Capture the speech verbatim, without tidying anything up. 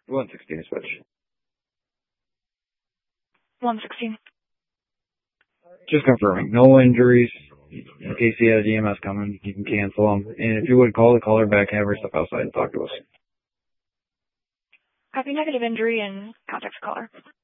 one sixteen switch. one sixteen. Just confirming. No injuries. In case he has E M S coming, you can cancel them. And if you would call the caller back, have her step outside and talk to us. Copy negative injury and contact the caller.